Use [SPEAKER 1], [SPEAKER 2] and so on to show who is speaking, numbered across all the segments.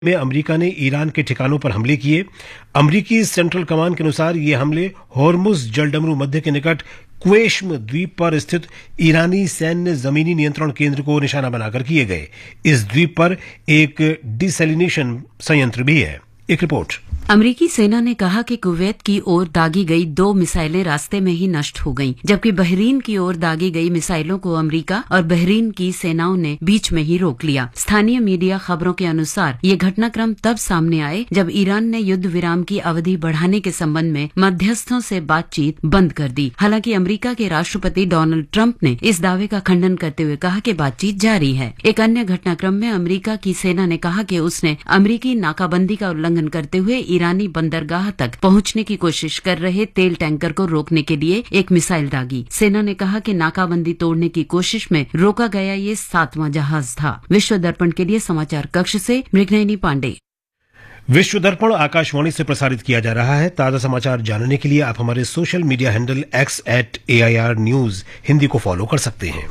[SPEAKER 1] में अमेरिका ने ईरान के ठिकानों पर हमले किए। अमेरिकी सेंट्रल कमांड के अनुसार ये हमले होर्मुज जलडमरू मध्य के निकट क्वेश्म द्वीप पर स्थित ईरानी सैन्य जमीनी नियंत्रण केंद्र को निशाना बनाकर किए गए। इस द्वीप पर एक डिसैलिनेशन संयंत्र भी है। एक रिपोर्ट।
[SPEAKER 2] अमेरिकी सेना ने कहा कि कुवैत की ओर दागी गई 2 मिसाइलें रास्ते में ही नष्ट हो गईं, जबकि बहरीन की ओर दागी गई मिसाइलों को अमेरिका और बहरीन की सेनाओं ने बीच में ही रोक लिया। स्थानीय मीडिया खबरों के अनुसार ये घटनाक्रम तब सामने आए जब ईरान ने युद्ध विराम की अवधि बढ़ाने के संबंध में मध्यस्थों से बातचीत बंद कर दी। हालांकि अमेरिका के राष्ट्रपति डोनाल्ड ट्रंप ने इस दावे का खंडन करते हुए कहा कि बातचीत जारी है। एक अन्य घटनाक्रम में अमेरिका की सेना ने कहा कि उसने अमेरिकी नाकाबंदी का उल्लंघन करते हुए ईरानी बंदरगाह तक पहुंचने की कोशिश कर रहे तेल टैंकर को रोकने के लिए एक मिसाइल दागी। सेना ने कहा कि नाकाबंदी तोड़ने की कोशिश में रोका गया ये 7वां जहाज था। विश्व दर्पण के लिए समाचार कक्ष से मृगनयनी पांडे।
[SPEAKER 1] विश्व दर्पण आकाशवाणी से प्रसारित किया जा रहा है। ताजा समाचार जानने के लिए आप हमारे social media handle x@AIR News Hindi को फॉलो कर सकते हैं।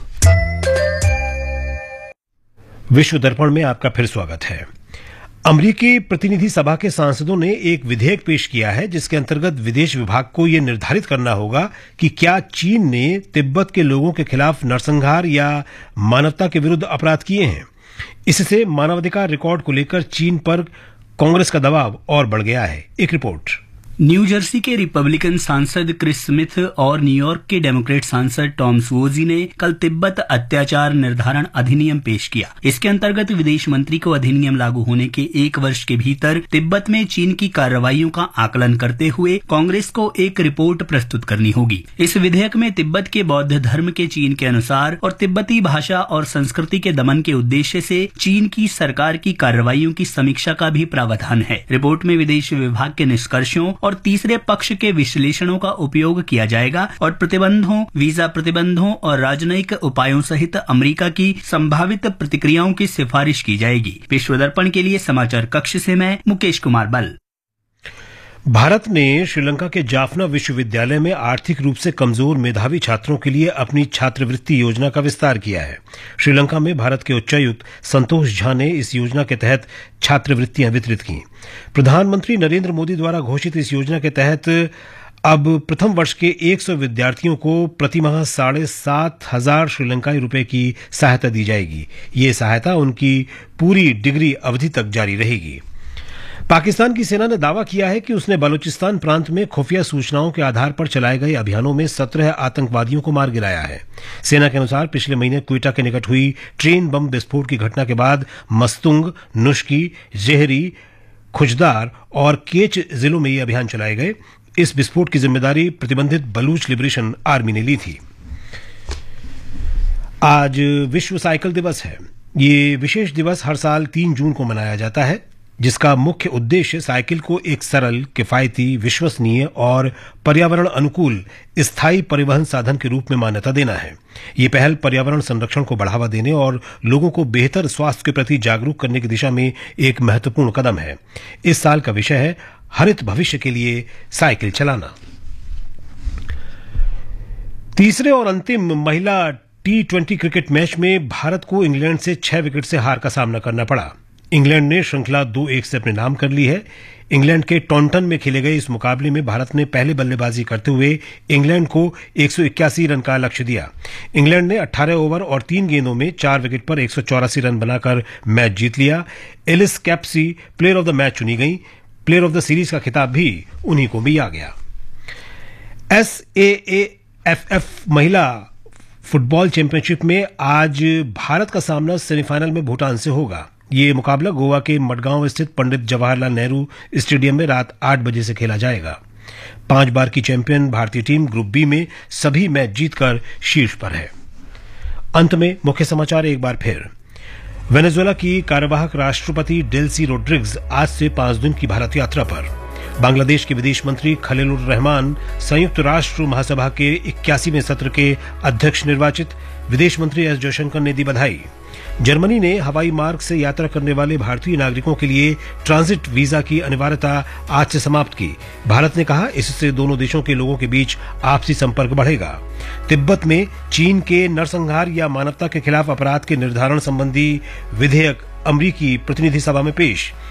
[SPEAKER 1] विश्व दर्पण में आपका फिर स्वागत है। अमेरिकी प्रतिनिधि सभा के सांसदों ने एक विधेयक पेश किया है जिसके अंतर्गत विदेश विभाग को यह निर्धारित करना होगा कि क्या चीन ने तिब्बत के लोगों के खिलाफ नरसंहार या मानवता के विरुद्ध अपराध किए हैं। इससे मानवाधिकार रिकॉर्ड को लेकर चीन पर कांग्रेस का दबाव और बढ़ गया है। एक रिपोर्ट।
[SPEAKER 3] न्यू जर्सी के रिपब्लिकन सांसद क्रिस स्मिथ और न्यूयॉर्क के डेमोक्रेट सांसद टॉम सुओजी ने कल तिब्बत अत्याचार निर्धारण अधिनियम पेश किया। इसके अंतर्गत विदेश मंत्री को अधिनियम लागू होने के 1 वर्ष के भीतर तिब्बत में चीन की कार्रवाइयों का आकलन करते हुए कांग्रेस को एक रिपोर्ट प्रस्तुत करनी होगी। इस विधेयक में तिब्बत के बौद्ध धर्म के चीन के अनुसार और तिब्बती भाषा और संस्कृति के दमन के उद्देश्य से चीन की सरकार की कार्रवाइयों की समीक्षा का भी प्रावधान है। रिपोर्ट में विदेश विभाग के निष्कर्षों और तीसरे पक्ष के विश्लेषणों का उपयोग किया जाएगा और प्रतिबंधों, वीजा प्रतिबंधों और राजनयिक उपायों सहित अमेरिका की संभावित प्रतिक्रियाओं की सिफारिश की जाएगी। विश्व दर्पण के लिए समाचार कक्ष से मैं मुकेश कुमार बल।
[SPEAKER 1] भारत ने श्रीलंका के जाफना विश्वविद्यालय में आर्थिक रूप से कमजोर मेधावी छात्रों के लिए अपनी छात्रवृत्ति योजना का विस्तार किया है। श्रीलंका में भारत के उच्चायुक्त संतोष झा ने इस योजना के तहत छात्रवृत्तियां वितरित की। प्रधानमंत्री नरेंद्र मोदी द्वारा घोषित इस योजना के तहत अब प्रथम वर्ष के 100 विद्यार्थियों को प्रतिमाह 7,500 श्रीलंकाई रुपए की सहायता दी जाएगी। ये सहायता उनकी पूरी डिग्री अवधि तक जारी रहेगी। पाकिस्तान की सेना ने दावा किया है कि उसने बलूचिस्तान प्रांत में खुफिया सूचनाओं के आधार पर चलाए गए अभियानों में 17 आतंकवादियों को मार गिराया है। सेना के अनुसार पिछले महीने क्वेटा के निकट हुई ट्रेन बम विस्फोट की घटना के बाद मस्तुंग, नुश्की, जेहरी, खुजदार और केच जिलों में ये अभियान चलाए गए। इस विस्फोट की जिम्मेदारी प्रतिबंधित बलूच लिबरेशन आर्मी ने ली थी। आज विश्व साइकिल दिवस है। ये विशेष दिवस हर साल 3 जून को मनाया जाता है, जिसका मुख्य उद्देश्य साइकिल को एक सरल, किफायती, विश्वसनीय और पर्यावरण अनुकूल स्थायी परिवहन साधन के रूप में मान्यता देना है। ये पहल पर्यावरण संरक्षण को बढ़ावा देने और लोगों को बेहतर स्वास्थ्य के प्रति जागरूक करने की दिशा में एक महत्वपूर्ण कदम है। इस साल का विषय है हरित भविष्य के लिए साइकिल चलाना। तीसरे और अंतिम महिला T20 क्रिकेट मैच में भारत को इंग्लैंड से 6 विकेट से हार का सामना करना पड़ा। इंग्लैंड ने श्रृंखला 2-1 से अपने नाम कर ली है। इंग्लैंड के टॉन्टन में खेले गए इस मुकाबले में भारत ने पहले बल्लेबाजी करते हुए इंग्लैंड को 181 रन का लक्ष्य दिया। इंग्लैंड ने 18 ओवर और 3 गेंदों में 4 विकेट पर 184 रन बनाकर मैच जीत लिया। Alice Capsey player of the match चुनी गई। प्लेयर ऑफ द सीरीज का खिताब भी उन्हीं को भी आ गया। SAAFF महिला फुटबॉल चैंपियनशिप में आज भारत का सामना सेमीफाइनल में भूटान से होगा। ये मुकाबला गोवा के मडगांव स्थित पंडित जवाहरलाल नेहरू स्टेडियम में रात 8 बजे से खेला जाएगा। 5 बार की चैंपियन भारतीय टीम ग्रुप बी में सभी मैच जीतकर शीर्ष पर है। अंत में मुख्य समाचार एक बार फिर। वेनेजुएला की कार्यवाहक राष्ट्रपति डेल्सी रोड्रिग्स आज से 5 दिन की भारत यात्रा पर। बांग्लादेश के विदेश मंत्री खलीलुर रहमान संयुक्त राष्ट्र महासभा के 81वें सत्र के अध्यक्ष निर्वाचित। विदेश मंत्री एस जयशंकर ने दी बधाई। जर्मनी ने हवाई मार्ग से यात्रा करने वाले भारतीय नागरिकों के लिए ट्रांजिट वीजा की अनिवार्यता आज से समाप्त की। भारत ने कहा इससे दोनों देशों के लोगों के बीच आपसी संपर्क बढ़ेगा। तिब्बत में चीन के नरसंहार या मानवता के खिलाफ अपराध के निर्धारण संबंधी विधेयक अमेरिकी प्रतिनिधि सभा में पेश।